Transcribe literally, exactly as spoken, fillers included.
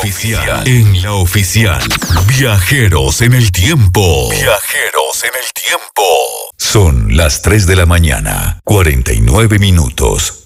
oficial. En la oficial. Viajeros en el tiempo. Viajeros en el tiempo. Son las tres de la mañana, cuarenta y nueve minutos.